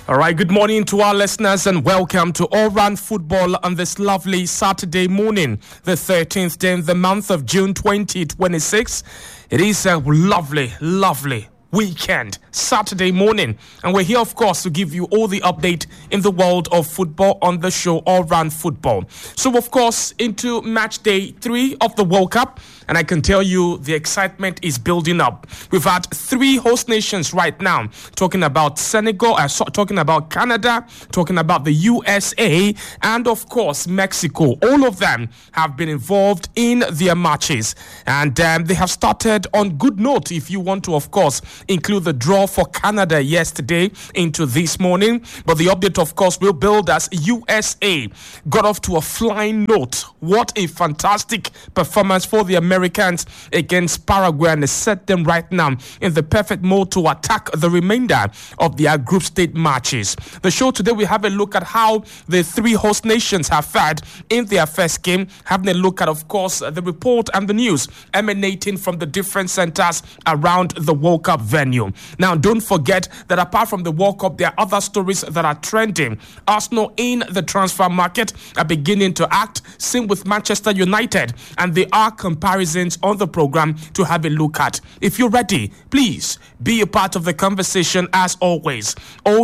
All right, good morning to our listeners and welcome to All Round Football on this lovely Saturday morning, the 13th day in the month of June 2026. It is a lovely weekend, Saturday morning, and we're here, of course, to give you all the update in the world of football on the show All Round Football. So, of course, into match day 3 of the World Cup, and I can tell you the excitement is building up. We've had 3 host nations right now, talking about Senegal, talking about Canada, talking about the USA, and of course Mexico. All of them have been involved in their matches, and they have started on good note. If you want to, of course, include the draw for Canada yesterday into this morning, but the update, of course, will build as USA got off to a flying note. What a fantastic performance for the Americans against Paraguay, and they set them right now in the perfect mode to attack the remainder of their group stage matches. The show today, we have a look at how the 3 host nations have fared in their first game, having a look at, of course, the report and the news emanating from the different centers around the World Cup venue. Now, don't forget that apart from the World Cup, there are other stories that are trending. Arsenal in the transfer market are beginning to act. Same with Manchester United, and there are comparisons on the program to have a look at. If you're ready, please be a part of the conversation as always.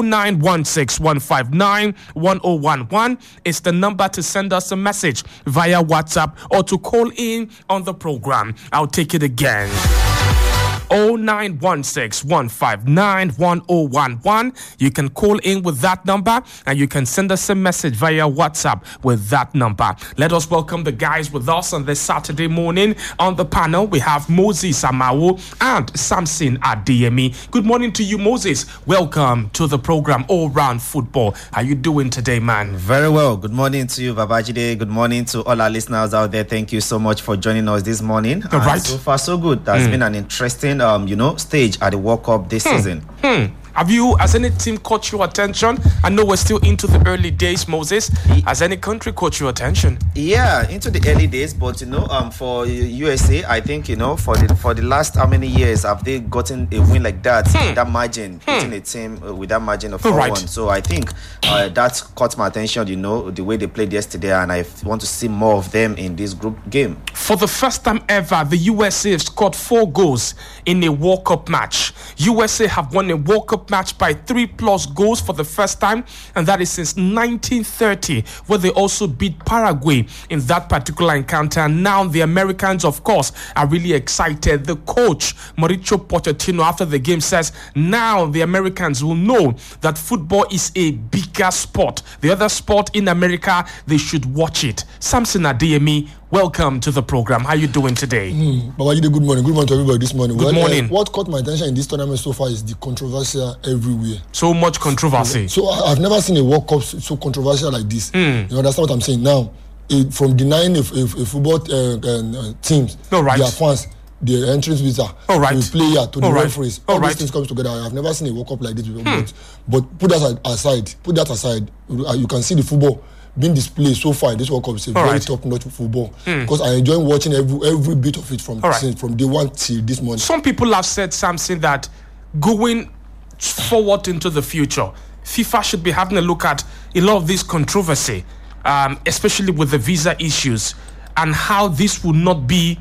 09161591011 is the number to send us a message via WhatsApp or to call in on the program. I'll take it again. 09161591011. You can call in with that number and you can send us a message via WhatsApp with that number. Let us welcome the guys with us on this Saturday morning. On the panel, we have Moses Amawo and Samson Adeyemi. Good morning to you, Moses. Welcome to the program All Round Football. How you doing today, man? Very well. Good morning to you, Babajide. Good morning to all our listeners out there. Thank you so much for joining us this morning. All right. So far, so good. That's been an interesting stage at the World Cup this season. Has any team caught your attention? I know we're still into the early days, Moses. Has any country caught your attention? Yeah, into the early days, but for USA, I think for the last how many years have they gotten a win like that? That margin, beating a team with that margin of 4-1. Right. So I think that caught my attention. The way they played yesterday, and I want to see more of them in this group game. For the first time ever, the USA have scored 4 goals in a World Cup match. USA have won a World Cup match by 3+ goals for the first time, and that is since 1930, where they also beat Paraguay in that particular encounter. Now the Americans, of course, are really excited. The coach, Mauricio Pochettino, after the game says, now the Americans will know that football is a bigger sport. The other sport in America, they should watch it. Samson Adeyemi, welcome to the program. How are you doing today? Babajide, good morning. Good morning to everybody this morning. Good morning. What caught my attention in this tournament so far is the controversy everywhere. So much controversy. So I've never seen a World Cup so controversial like this. You understand what I'm saying? Now, from denying a football teams, their fans, the entrance visa, to the player, to the referees, all these things come together. I've never seen a World Cup like this before. But put that aside, you can see the football being displayed so far in this World Cup. It's a very top-notch football because I enjoy watching every bit of it from day one till this morning. Some people have said something that going forward into the future, FIFA should be having a look at a lot of this controversy, especially with the visa issues, and how this will not be,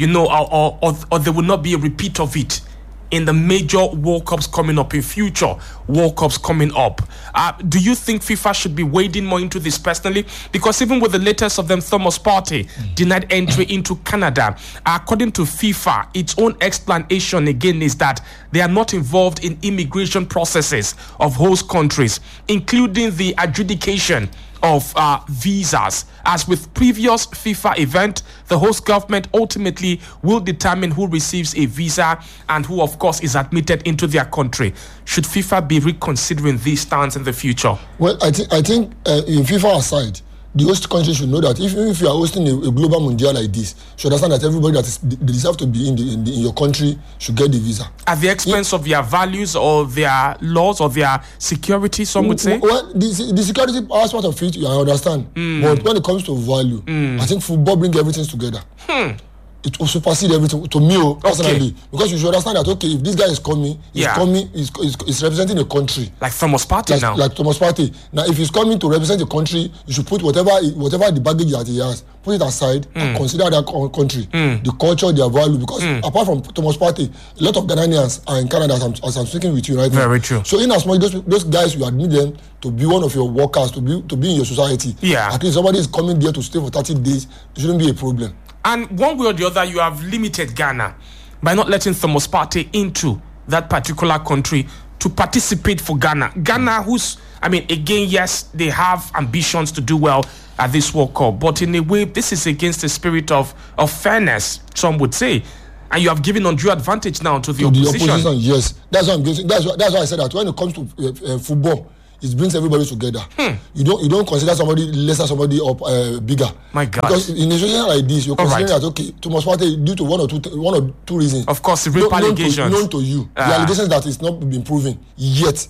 or there will not be a repeat of it in the major World Cups coming up, in future World Cups coming up. Do you think FIFA should be wading more into this personally? Because even with the latest of them, Thomas Partey denied entry into Canada. According to FIFA, its own explanation again is that they are not involved in immigration processes of host countries, including the adjudication of visas. As with previous FIFA event, the host government ultimately will determine who receives a visa and who, of course, is admitted into their country. Should FIFA be reconsidering these stance in the future? Well, I think in FIFA aside, the host country should know that if you are hosting a global mundial like this, should understand that everybody that deserves to be in your country should get the visa. At the expense of their values or their laws or their security, some would say? Well, the security aspect of it, I understand. But when it comes to value, I think football brings everything together. it will supersede everything to me personally. Because you should understand that if this guy is coming, he's representing a country. Like Thomas Partey now. Like Thomas Partey. Now, if he's coming to represent a country, you should put whatever the baggage that he has, put it aside and consider that country, the culture, their value. Because apart from Thomas Partey, a lot of Ghanaians are in Canada as I'm speaking with you right now. Very true. So in as much those guys, you admit them to be one of your workers, to be in your society. Yeah. At least somebody is coming there to stay for 30 days. It shouldn't be a problem. And one way or the other, you have limited Ghana by not letting Thomas Partey into that particular country to participate for Ghana. Ghana, again, yes, they have ambitions to do well at this World Cup, but in a way, this is against the spirit of fairness, some would say. And you have given undue advantage now to the opposition. Yes, that's what I'm getting. That's why I said that when it comes to football, it brings everybody together. You don't consider somebody lesser, somebody up bigger. My God! Because in a situation like this, you're considering that Thomas Partey, due to one or two reasons. Of course, the rape allegations known to you, the allegations that it's not been proven yet.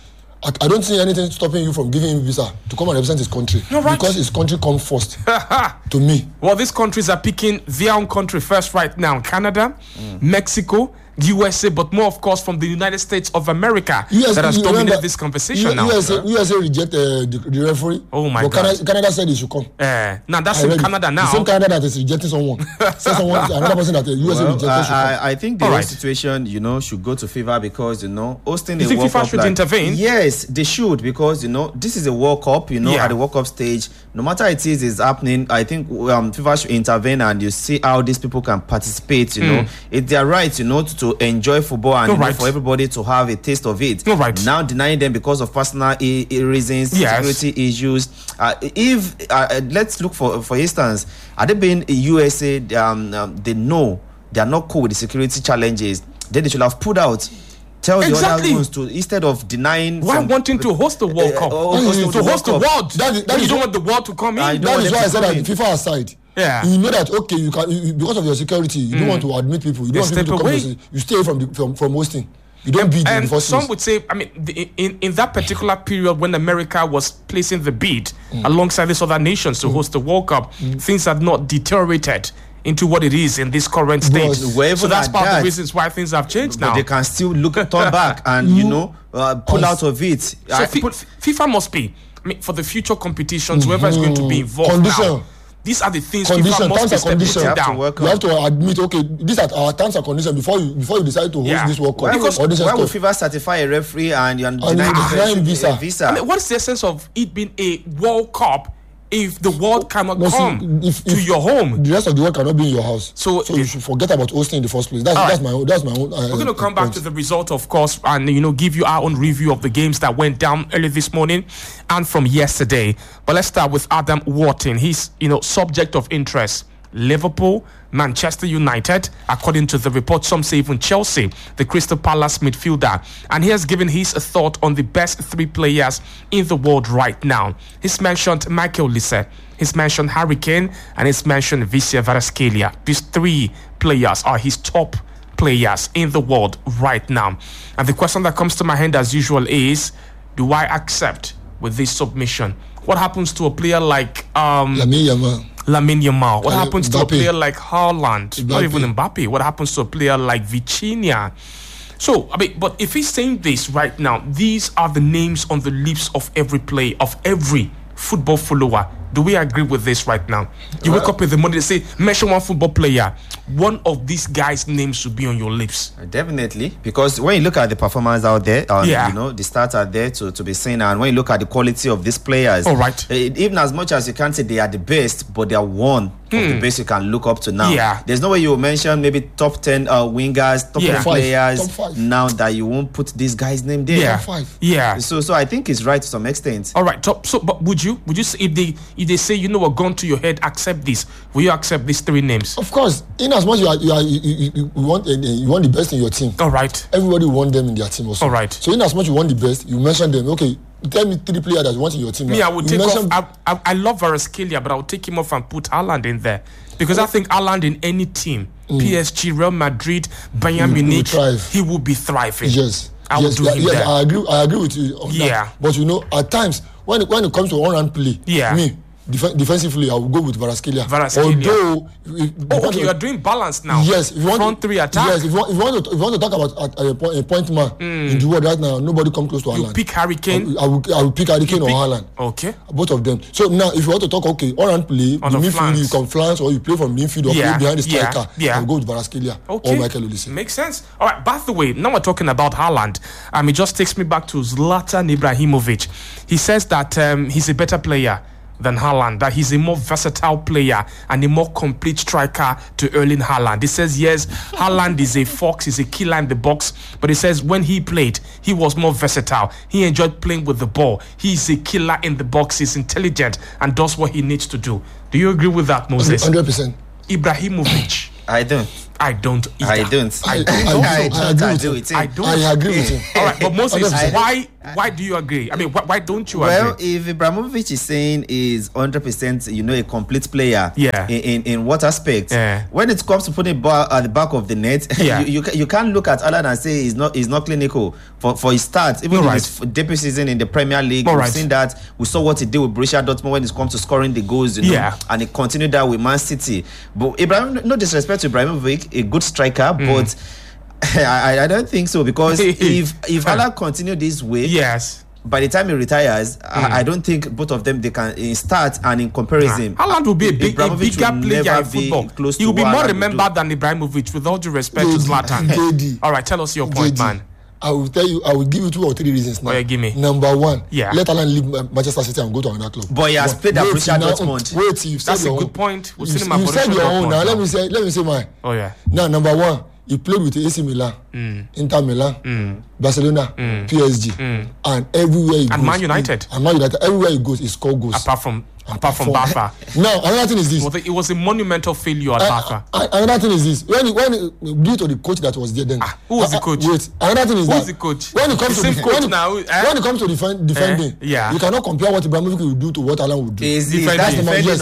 I don't see anything stopping you from giving him visa to come and represent his country. Because his country comes first. To me. Well, these countries are picking their own country first right now. Canada, Mexico, USA, but more, of course, from the United States of America that has dominated this conversation now. USA rejected the referee. Oh, my God. Canada said he should come. Now, that's in Canada now. The same Canada that is rejecting someone. Another person that the USA rejected should come. I think the whole situation, should go to FIFA because, hosting a World Cup. FIFA should intervene? Yes, they should because, this is a World Cup, at the World Cup stage. No matter it is happening, I think FIFA should intervene and you see how these people can participate, It's their right, to enjoy football and for everybody to have a taste of it. Now denying them because of personal reasons, security issues. If let's look for instance, had they been USA, they know they are not cool with the security challenges, then they should have pulled out. Tell the other ones to, instead of denying. Why wanting to host the World Cup? To host the world. You don't want the world to come in. That is why I said that FIFA aside. Yeah. You know that you can because of your security, you don't want to admit people. You don't want people to come. You stay away from hosting. You don't bid in the first place. Some would say, in that particular period when America was placing the bid alongside these other nations to host the World Cup, things had not deteriorated into what it is in this current state. So that's part of the reasons why things have changed now. But they can still turn back and pull out of it. So FIFA must be, for the future competitions, whoever is going to be involved now. These are the things FIFA must be stepping down. You have to admit, these are our terms and conditions before you decide to host this World Cup. Why would FIFA certify a referee and you're denying visa? What is the essence of it being a World Cup if the world cannot come to your home? The rest of the world cannot be in your house. So you should forget about hosting in the first place. That's my own. We're going to come back to the result, of course, and give you our own review of the games that went down early this morning and from yesterday. But let's start with Adam Wharton. He's subject of interest. Liverpool, Manchester United, according to the report, some say even Chelsea, the Crystal Palace midfielder. And he has given his thought on the best three players in the world right now. He's mentioned Michael Olise, he's mentioned Harry Kane, and he's mentioned Vicia Kvaratskhelia. These three players are his top players in the world right now. And the question that comes to my hand as usual is, do I accept with this submission? What happens to a player like Lamine Yamal? What happens to a player like Haaland? Not even Mbappe. What happens to a player like Vitinha? So, but if he's saying this right now, these are the names on the lips of every football follower. Do we agree with this right now? You wake up in the morning, they say, mention one football player. One of these guys' names should be on your lips. Definitely. Because when you look at the performance out there, the stats are there to be seen. And when you look at the quality of these players, even as much as you can't say they are the best, but they are one of the best you can look up to now. Yeah. There's no way you will mention maybe top 10 wingers, top 10 players now that you won't put this guy's name there. Yeah. Top 5. Yeah. So I think it's right to some extent. All right. So, but would you say if they say, what gone to your head, accept this, will you accept these three names? Of course. In as much you want the best in your team. All right. Everybody want them in their team also. All right. So in as much you want the best, you mention them. Okay, tell me three players that you want in your team. Me, I would take off. I love Kvaratskhelia, but I would take him off and put Haaland in there because I think Haaland in any team, PSG, Real Madrid, Bayern Munich, he will be thriving. Yes. I would do him there. I agree with you on that. But at times when it comes to one-round play, defensively, I will go with Kvaratskhelia. Although, okay, you are doing balance now. Yes, if you want front three attack. Yes, if you want to talk about a point man in the world right now, nobody come close to Haaland. You pick Harry Kane. I will pick Harry Kane or Haaland. Okay, both of them. So now, if you want to talk, okay, Oran play on the midfield, flanks. you can flank or you play from midfield or play behind the striker. I will go with Kvaratskhelia or Michael Olise. Makes sense. All right. By the way, now we're talking about Haaland. It just takes me back to Zlatan Ibrahimovic. He says that he's a better player than Haaland, that he's a more versatile player and a more complete striker to Erling Haaland. He says, yes, Haaland is a fox, he's a killer in the box, but he says when he played, he was more versatile. He enjoyed playing with the ball. He's a killer in the box, he's intelligent and does what he needs to do. Do you agree with that, Moses? 100%. Ibrahimovic. I don't either. I agree with him. All right, but Moses, why do you agree? I mean, why don't you agree? Well, if Ibrahimovic is saying is 100%, a complete player, in what aspect? Yeah. When it comes to putting ball at the back of the net, you can't look at Haaland and say he's not clinical for his start. Even in his debut season in the Premier League, we've seen that. We saw what he did with Borussia Dortmund when it comes to scoring the goals, and he continued that with Man City. But Ibrahim, no disrespect to Ibrahimovic, a good striker, but I don't think so, because if Haaland continue this way, by the time he retires, I don't think both of them they can start, and in comparison, Haaland will be a bigger player in football. He will be more remembered than Ibrahimovic, with all due respect to Zlatan. All right, tell us your point, man. I will tell you. I will give you 2 or 3 reasons now. Oh, yeah, give me. Number one, let Haaland leave Manchester City and go to another club. But he has played at Borussia Dortmund. Wait, you said that's a good point. You said your own. Now let me say mine. Oh yeah. Now number one, he played with AC Milan, Inter Milan, Barcelona, PSG, and everywhere he goes. And Man United. Everywhere he goes, he scores goals. Apart from Barca. Now another thing is this. It was a monumental failure at Barca. Another thing is this. When due to the coach that was there then. Who was the coach? Wait. Another thing is who is the coach? When it comes to when it comes to defending, you cannot compare what Ibrahimovic will do to what Haaland will do. That's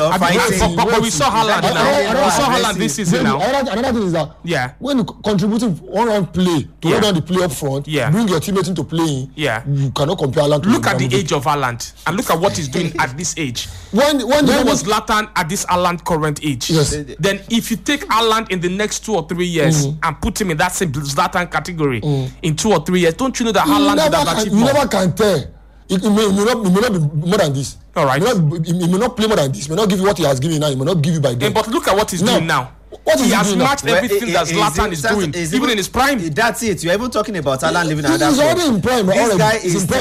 but we saw Haaland now. We saw Haaland this season now. Another thing is that when you contributing one play to hold on the play up front, bring your teammates into playing, you cannot compare Haaland to look at the age of Haaland and look at what he's doing at this age. When was Zlatan at this Haaland current age? Yes. Then if you take Haaland in the next 2 or 3 years and put him in that same Zlatan category in 2 or 3 years, don't you know that Haaland would have achieved more? You never can tell. It may not be more than this. All right. He may not play more than this. He may not give you what he has given now. He may not give you by then. But look at what he's doing now. He has matched everything that Zlatan is doing, even in his prime. That's it. You're even talking about Haaland living another He's already in prime. This guy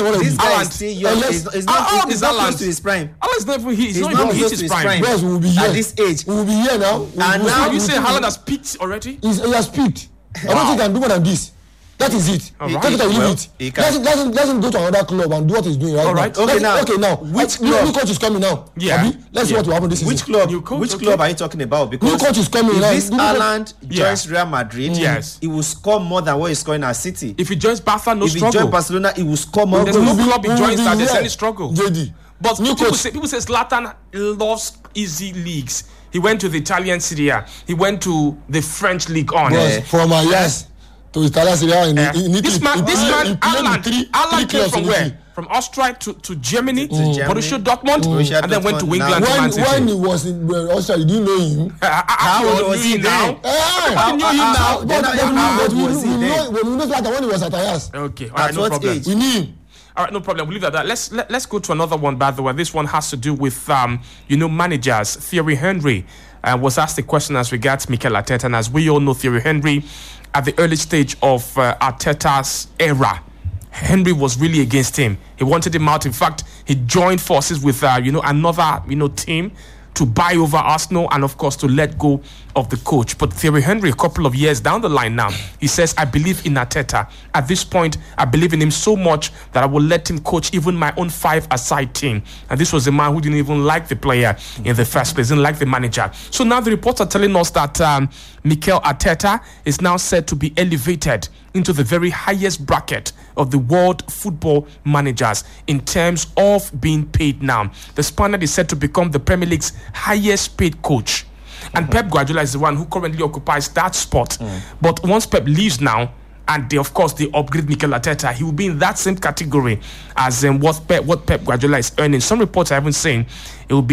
is still young. He's not close to his prime. He's not even hit his prime. Yes, we will be here. At this age. We will be here now. And now you say Haaland has peaked already? He has peaked. I don't think he can do more than this. That is it. Take it or leave it. Let him go to another club and do what he's doing right now. Okay, now. Which club? New coach is coming now. Let's see what will happen this season. Which club are you talking about? Because new coach is coming if now. this Haaland joins Real Madrid, he will score more than what he's scoring at City. If he joins Barca, no struggle. If he joins Barcelona, he will score more goals. There's no club he joins that there's any struggle. JD. But people say Zlatan loves easy leagues. He went to the Italian Serie A. He went to the French League On. From to Italian Serie A in Italy. This man, Haaland came from where? From Austria to Germany, Borussia Dortmund, and then went to England. When he was in Austria, you didn't know him. How was he now? How knew him now? But we know that when he was at Ajax. Okay, all right, no problem. We knew him. All right, no problem. We'll leave that. Let's go to another one. By the way, this one has to do with managers. Thierry Henry was asked a question as regards Mikel Arteta, and as we all know, Thierry Henry, at the early stage of Arteta's era, Henry was really against him. He wanted him out. In fact, he joined forces with another team to buy over Arsenal and, of course, to let go of the coach. But Thierry Henry, a couple of years down the line now, he says, I believe in Arteta. At this point, I believe in him so much that I will let him coach even my own 5-a-side team. And this was a man who didn't even like the player in the first place, didn't like the manager. So now the reports are telling us that Mikel Arteta is now said to be elevated into the very highest bracket of the world football managers in terms of being paid now. The Spaniard is said to become the Premier League's highest paid coach. And Pep Guardiola is the one who currently occupies that spot. But once Pep leaves now, and of course they upgrade Mikel Arteta, he will be in that same category as what Pep Guardiola is earning. Some reports are even saying it will be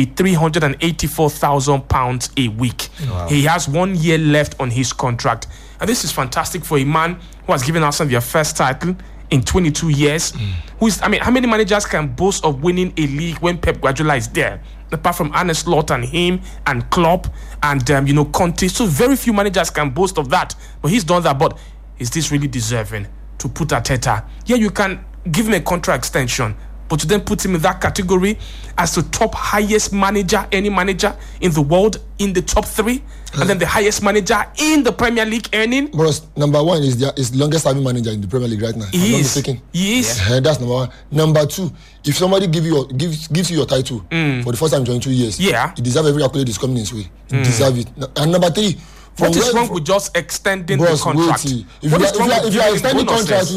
£384,000 a week. Wow. He has 1 year left on his contract, and this is fantastic for a man who has given Arsenal their first title in 22 years. How many managers can boast of winning a league when Pep Guardiola is there? Apart from Arne Slot and him and Klopp and Conte, so very few managers can boast of that. But he's done that. But is this really deserving to put Arteta? Yeah, you can give him a contract extension, but to then put him in that category as the top highest manager, any manager in the world, in the top 3, and then the highest manager in the Premier League earning. Bros, number 1 is the longest serving manager in the Premier League right now. He is. Yeah. That's number 1. Number 2, if somebody gives you your title for the first time in 22 years, you deserve every accolade that's coming his way. You deserve it. And number 3. What is wrong with just extending the contract? If you are extending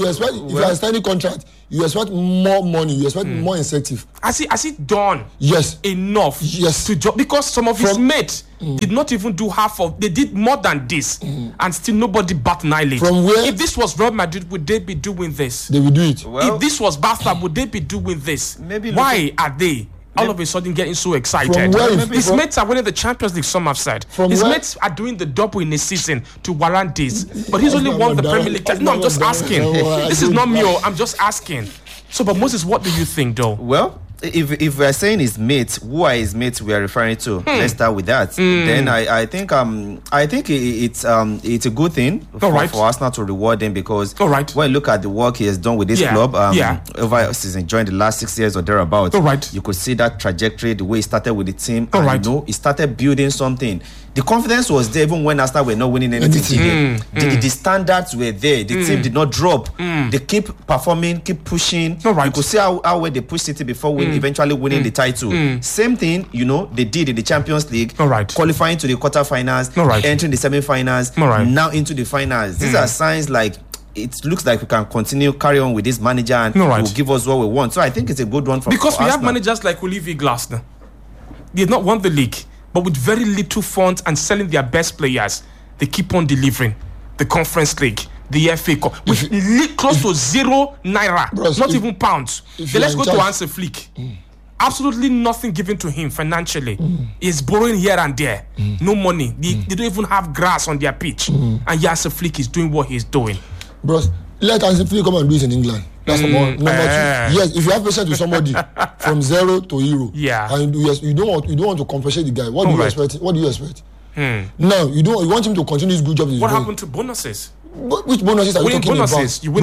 contract, you expect more money, you expect more incentive. Has he done enough? Yes. Because some of his mates did not even do half of. They did more than this, and still nobody bat an eyelid. If this was Real Madrid, would they be doing this? They would do it. Well, if this was Barca, would they be doing this? Maybe. Why are they all of a sudden getting so excited? His mates are winning the Champions League, some have said. His mates are doing the double in a season to warrant this. But he's only won the Premier League. No, I'm just asking. This is not me. I'm just asking. So, but Moses, what do you think, though? Well, if we are saying his mates, who are his mates we are referring to? Let's start with that. Then I think it's a good thing for Arsenal to reward him, because when you look at the work he has done with this club over season during the last 6 years or thereabouts, you could see that trajectory, the way he started with the team. He started building something. The confidence was there even when Arsenal were not winning anything. The standards were there. The team did not drop. They keep performing, keep pushing. You could see how well they pushed City before eventually winning the title. Same thing, they did in the Champions League, qualifying to the quarterfinals, entering the semi-finals, now into the finals. These are signs like it looks like we can carry on with this manager, and he will give us what we want. So I think it's a good one for because for we Arsenal. have managers like Olivier Glasner. They have not won the league, but with very little funds and selling their best players, they keep on delivering. The Conference League, the FA Cup, with close to €0, not even pounds. Then let's go to Hansi Flick. Absolutely nothing given to him financially. He's borrowing here and there. No money. They don't even have grass on their pitch. And Hansi Flick is doing what he's doing. Bros, let Hansi Flick come and do it in England. That's number 1. Number 2, yes, if you have patience with somebody from 0 to hero, and you don't want to compensate the guy, what do you expect? What do you expect? Now you want him to continue his good job. What happened to bonuses? Which bonuses are you talking about? You win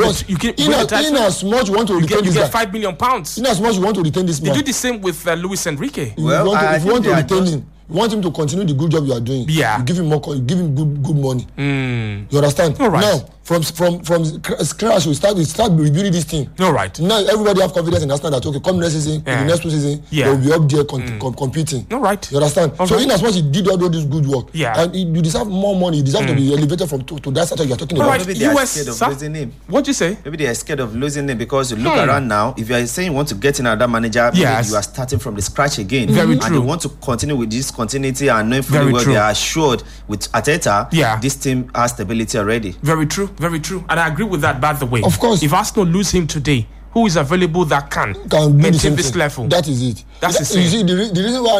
in as much you want to retain this guy, you get £5 million. In as much you want to retain this man. They do the same with Luis Enrique. If you want to retain him, you want him to continue the good job you are doing. You give him more. You give him good money. You understand? Now, from scratch, we start rebuilding this team. Now everybody have confidence in Arsenal that come next season, in the next 2 seasons, they will be up there competing. You understand? So in as much he did all this good work, and you deserve more money. You deserve to be elevated to that status you are talking about. Maybe they are scared of losing him. What you say? Maybe they are scared of losing him because you look around now. If you are saying you want to get in another manager, you are starting from the scratch again. Very true. And you want to continue with this continuity and knowing fully well they are assured with Arteta, this team has stability already. Very true. And I agree with that, by the way. Of course. If Arsenal lose him today, who is available that can maintain this level? That is it. That's the same. You see, the reason why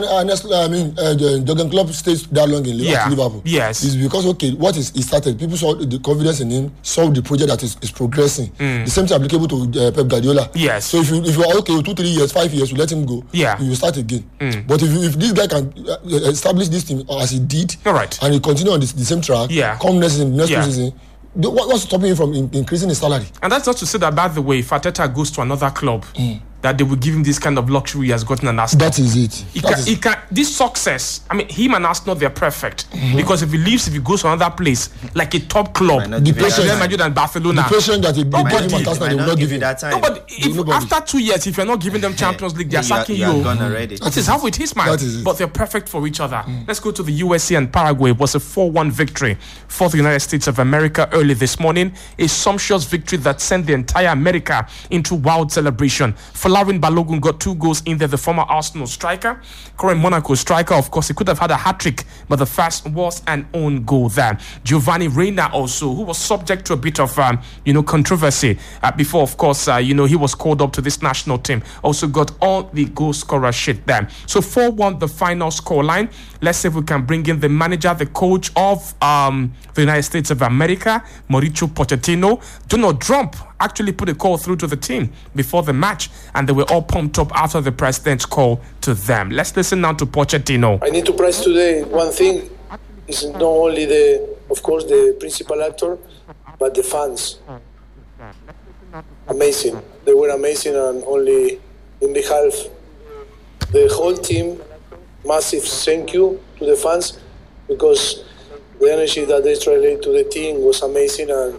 Jurgen Klopp stays that long in Liverpool is because, what he started, people saw the confidence in him, saw the project that is progressing. The same thing applicable to Pep Guardiola. So if you are 2, 3 years, 5 years, you let him go, you will start again. But if this guy can establish this team as he did, and he continue on the same track, come next season, what's stopping him from increasing his salary? And that's not to say that, by the way, if Arteta goes to another club, that they will give him this kind of luxury he has gotten an Arsenal. That is it. This success, him and Arsenal, they're perfect. Because if he goes to another place, like a top club, Real Madrid and Barcelona, the patient that he will not give you that time. No, but after 2 years, if you're not giving them Champions League, they're sacking you. That is how it is, man. But they're perfect for each other. Let's go to the USA and Paraguay. It was a 4-1 victory for the United States of America early this morning. A sumptuous victory that sent the entire America into wild celebration. Folarin Balogun got 2 goals in there, the former Arsenal striker. Current Monaco striker, of course, he could have had a hat-trick, but the first was an own goal there. Giovanni Reina also, who was subject to a bit of, controversy before, of course, he was called up to this national team. Also got all the goal scorer shit there. So 4-1 the final scoreline. Let's see if we can bring in the manager, the coach of the United States of America, Mauricio Pochettino. Donald Trump actually put a call through to the team before the match, and they were all pumped up after the president's call to them. Let's listen now to Pochettino. I need to press today one thing. It's not only the principal actor, but the fans. Amazing. They were amazing, and only in behalf the whole team, massive thank you to the fans, because the energy that they translated to the team was amazing, and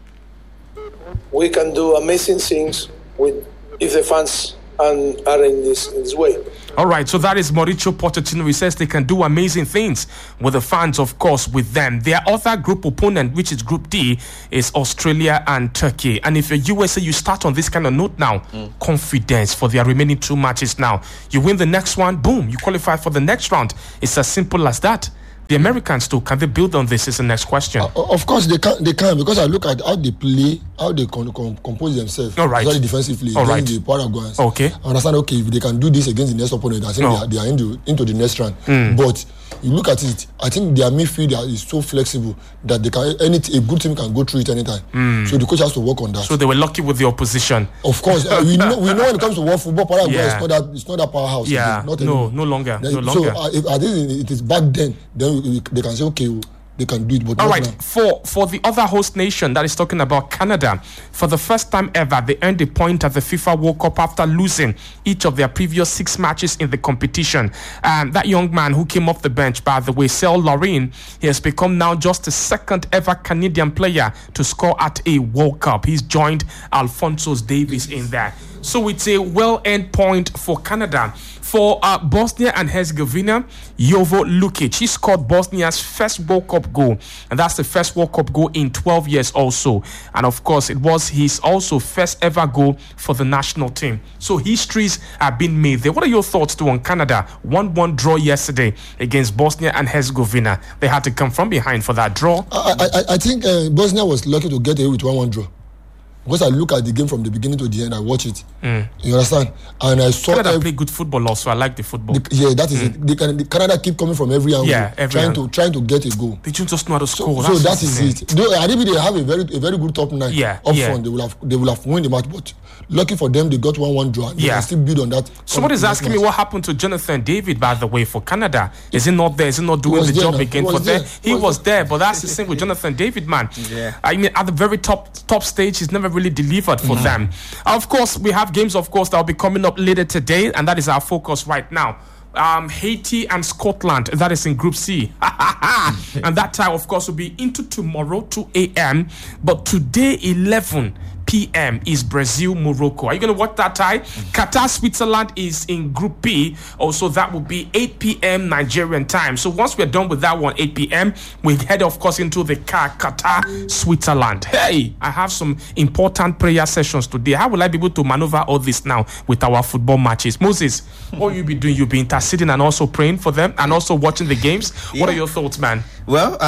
we can do amazing things if the fans are in this way. All right, so that is Mauricio Pochettino. He says they can do amazing things with the fans, of course, with them. Their other group opponent, which is Group D, is Australia and Turkey. And if you're USA, you start on this kind of note now. Confidence for their remaining 2 matches now. You win the next one, boom, you qualify for the next round. It's as simple as that. The Americans too, can they build on this is the next question. Of course they can, because I look at how they play, how they compose themselves. All right. Especially defensively, against the Paraguayans. Okay. I understand, if they can do this against the next opponent, I think they are into the next round. But you look at it, I think their midfield is so flexible that they can a good team can go through it anytime. So the coach has to work on that. So they were lucky with the opposition. Of course, we know when it comes to world football, Paraguay it's not that powerhouse. Yeah, no longer. So I think it is back then they can say, okay, they can do it. But all right, for the other host nation that is talking about Canada, for the first time ever, they earned a point at the FIFA World Cup after losing each of their previous 6 matches in the competition. That young man who came off the bench, by the way, Cel Laurin, he has become now just the 2nd ever Canadian player to score at a World Cup. He's joined Alphonso Davies in there. So it's a well-earned point for Canada. For Bosnia and Herzegovina, Jovo Lukic, he scored Bosnia's first World Cup goal, and that's the first World Cup goal in 12 years also. And of course, it was his also first ever goal for the national team. So histories have been made there. What are your thoughts too on Canada? 1-1 draw yesterday against Bosnia and Herzegovina. They had to come from behind for that draw. I think Bosnia was lucky to get away with 1-1 draw. Because I look at the game from the beginning to the end, I watch it. You understand? And I saw Canada play good football also. I like the football. That is it. Canada keep coming from every angle, trying to get a goal. They just know how to score. So that is it. Though I think they have a very good top 9 up front. They will have won the match, but lucky for them, they got 1-1 draw. They can still build on that. Somebody is asking me what happened to Jonathan David, by the way, for Canada. Is he not there? Is he not doing the job again for them? He was there, but that's the same with Jonathan David, man. I mean, at the very top stage, he's never really delivered for them. Of course, we have games, of course, that will be coming up later today, and that is our focus right now. Haiti and Scotland, that is in Group C. And that time, of course, will be into tomorrow, 2 a.m. But today, 11 p.m. is Brazil, Morocco. Are you going to watch that tie? Qatar, Switzerland is in Group B. Also, that will be 8 p.m. Nigerian time. So once we're done with that one, 8 p.m., we head, of course, into the Qatar, Switzerland. Hey, I have some important prayer sessions today. How will I be able to maneuver all this now with our football matches? Moses, what will you be doing? You'll be interceding and also praying for them and also watching the games. What are your thoughts, man? Well,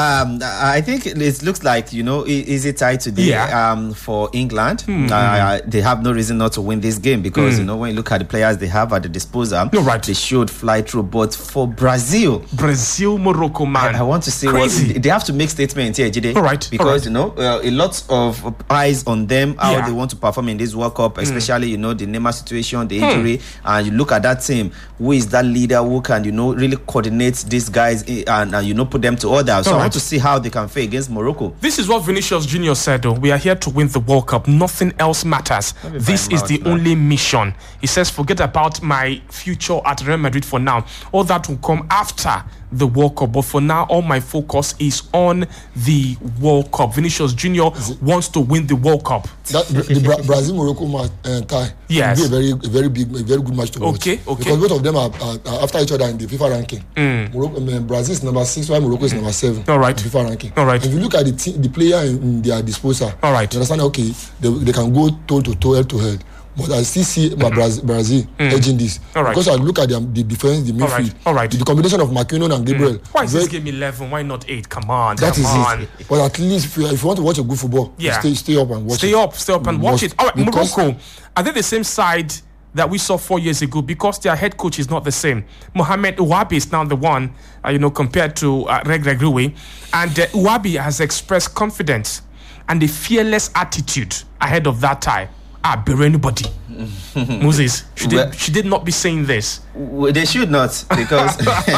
I think it looks like, easy tie today for England. They have no reason not to win this game because, when you look at the players they have at the disposal, they should fly through. But for Brazil, Morocco, man. I want to say they have to make statements here, Jide. All right. Because, a lot of eyes on them, how they want to perform in this World Cup, especially, the Neymar situation, the injury. And you look at that team, who is that leader who can, really coordinate these guys and put them to order. So I want to see how they can fare against Morocco. This is what Vinicius Jr. said, though. We are here to win the World Cup. Nothing else matters. This is the only mission. He says, forget about my future at Real Madrid for now. All that will come after the World Cup. But for now, all my focus is on the World Cup. Vinicius Jr. wants to win the World Cup. The Brazil-Morocco match tie will be a very good match to watch. Okay. Because both of them are after each other in the FIFA ranking. Brazil is number 6, while Morocco is number 7. All right. In the FIFA ranking. All right. If you look at the player in their disposal, all right, you understand, okay, they can go toe to toe, head to head. but I still see Brazil edging this. Because I look at the defense, the midfield, the combination of McKinnon and Gabriel. Why is this game 11? Why not 8? Come on. That is it. But at least if you want to watch a good football, stay up and watch it. Stay up and watch it. All right, Morocco, are they the same side that we saw 4 years ago? Because their head coach is not the same. Mohamed Ouabi is now the one, compared to Regragui Rui. And Ouabi has expressed confidence and a fearless attitude ahead of that tie. Bury anybody. Moses, she did not be saying this. They should not, because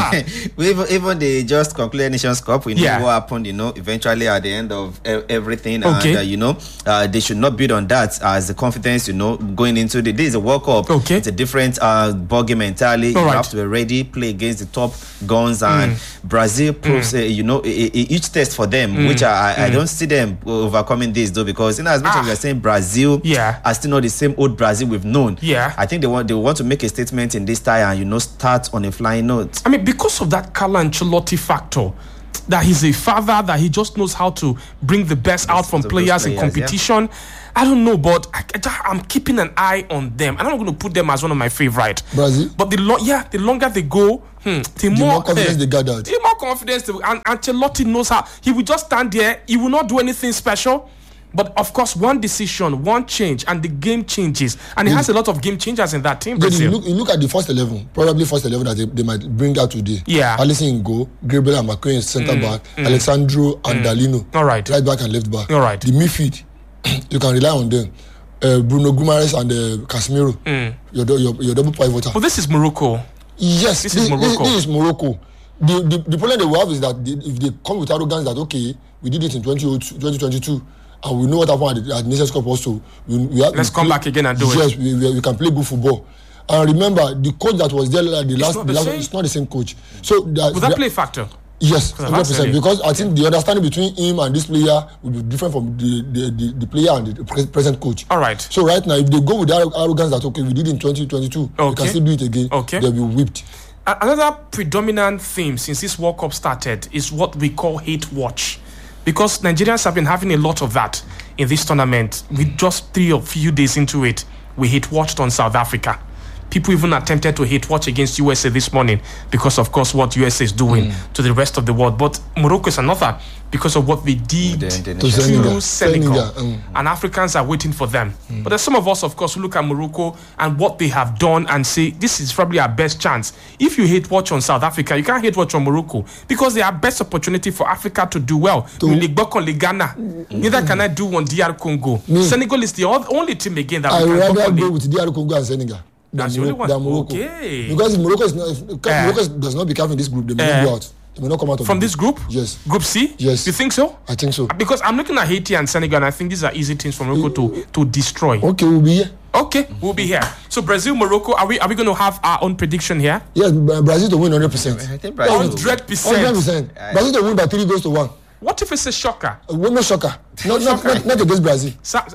even they just concluded Nations Cup. We know what happened, eventually at the end of everything. And, they should not build on that as the confidence, going into this is a World Cup. Okay. It's a different ball game entirely. You have to be ready, play against the top guns. And Brazil proves, each test for them, which I don't see them overcoming this, though, because as much as we are saying Brazil are still not the same old Brazil we've known. I think they want to make a statement in this tie and start on a flying note. I mean, because of that Carlo Ancelotti factor, that he's a father, that he just knows how to bring the best out from players in competition. I don't know, but I'm keeping an eye on them. I'm not going to put them as one of my favorite. Brazil. But the longer they go, the more confidence they gathered. The more confidence. And Ancelotti knows how. He will just stand there. He will not do anything special. But of course, one decision, one change, and the game changes. And he has a lot of game changers in that team. You look at the first 11, probably first 11 that they might bring out today. Alisson in goal, Gabriel and McQueen centre back, Alexandro and Dalino right back and left back. The midfield, you can rely on them. Bruno Guimaraes and Casemiro, your double pivoter. But this is Morocco. Yes, this is Morocco. The problem they will have is that if they come with arrogance that, okay, we did it in 2022, and we know what happened at Nations Cup also. Let's come back again and do it. Yes, we can play good football. And remember, the coach that was there it's not the same coach. So will that play a factor? Yes, 100%. Because I think the understanding between him and this player will be different from the player and the present coach. All right. So right now, if they go with that arrogance that, okay, we did in 2022, we can still do it again, they'll be whipped. Another predominant theme since this World Cup started is what we call hate watch. Because Nigerians have been having a lot of that in this tournament. With just 3 or few days into it, we hate watched on South Africa. People even attempted to hate watch against USA this morning because, of course, what USA is doing to the rest of the world. But Morocco is another because of what they did to Senegal. And Africans are waiting for them. But there's some of us, of course, who look at Morocco and what they have done and say, this is probably our best chance. If you hate watch on South Africa, you can't hate watch on Morocco because they are best opportunity for Africa to do well. Neither can I do on DR Congo. Senegal is the only team again that I rather go with DR Congo and Senegal. That's the only one. Morocco. Okay. Because Morocco does not become in this group, they may not go out. They may not come out from this group? Yes. Group C? Yes. You think so? I think so. Because I'm looking at Haiti and Senegal, and I think these are easy teams for Morocco to destroy. Okay, we'll be here. Okay, we'll be here. So Brazil, Morocco, are we going to have our own prediction here? Yes, Brazil to win 100%. I think Brazil 100%. Brazil to win by 3-1. What if it's a shocker? No shocker. Not against Brazil.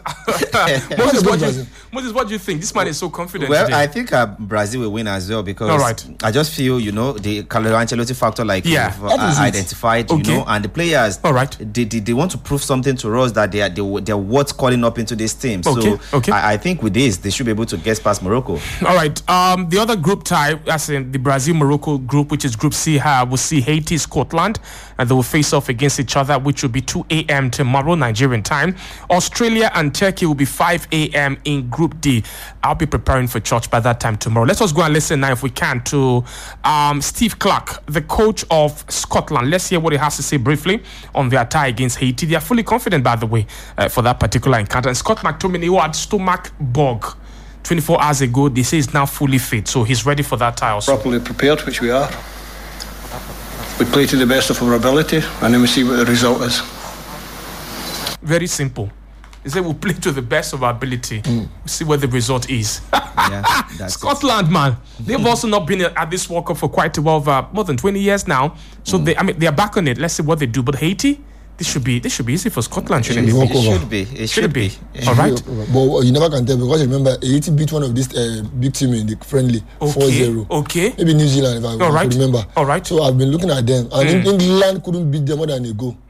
Moses, what do you think? This man is so confident. Well, today. I think Brazil will win as well because I just feel, the Carlo Ancelotti factor, like you've identified, and the players, they want to prove something to us that they're worth calling up into this team. So I think with this, they should be able to get past Morocco. All right. The other group tie, as in the Brazil-Morocco group, which is Group C, will see Haiti, Scotland, and they will face off against each other, which will be 2 a.m. tomorrow, Nigerian time. Australia and Turkey will be 5 a.m. in Group D. I'll be preparing for church by that time tomorrow. Let us go and listen now, if we can, to Steve Clarke, the coach of Scotland. Let's hear what he has to say briefly on their tie against Haiti. They are fully confident, by the way, for that particular encounter. And Scott McTominay, who had stomach bug 24 hours ago, they say he's now fully fit, so he's ready for that tie also. Properly prepared, which we are. We play to the best of our ability, and then we see what the result is. Very simple. He said we'll play to the best of our ability. We'll see what the result is. Scotland, man. They've also not been at this World Cup for quite a while, more than 20 years now. So they are back on it. Let's see what they do. But Haiti, this should be easy for Scotland, shouldn't it? It should be. All right. But you never can tell, because remember, Haiti beat one of these big team in the friendly 4-0. Okay. Maybe New Zealand, if I remember. All right. So I've been looking at them, and England couldn't beat them more than a goal.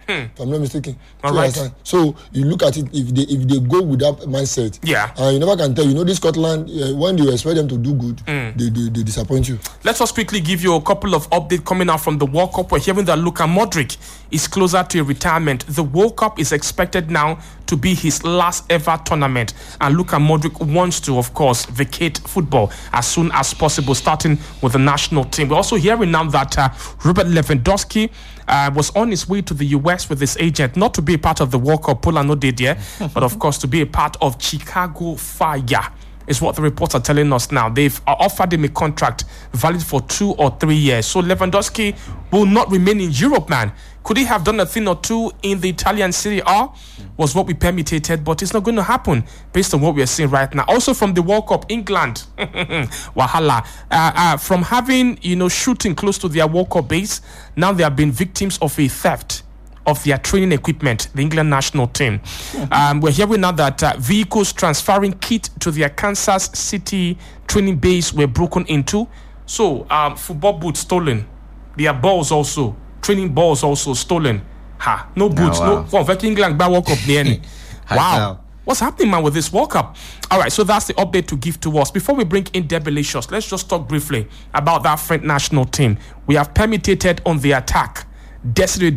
If I'm not mistaken. All right. So you look at it, if they go with that mindset, you never can tell. You know, this Scotland, when you expect them to do good, they disappoint you. Let us quickly give you a couple of updates coming out from the World Cup. We're hearing that Luka Modric is closer to a retirement. The World Cup is expected now to be his last ever tournament, and Luka Modric wants to, of course, vacate football as soon as possible, starting with the national team. We're also hearing now that Robert Lewandowski was on his way to the US with his agent, not to be a part of the World Cup, Poland no did, but of course to be a part of Chicago Fire, is what the reports are telling us now. They've offered him a contract valid for 2 or 3 years. So Lewandowski will not remain in Europe, man. Could he have done a thing or two in the Italian Serie A? Was what we permutated, but it's not going to happen based on what we are seeing right now. Also from the World Cup, England, wahala. From having, shooting close to their World Cup base, now they have been victims of a theft of their training equipment, the England national team. We're hearing now that vehicles transferring kit to their Kansas City training base were broken into. So, football boots stolen. Their balls also, training balls also stolen. No boots, no. England by World Cup near any. Wow. What's happening, man, with this World Cup? All right, so that's the update to give to us. Before we bring in Debelicious, let's just talk briefly about that French national team. We have permutated on the attack. Desiree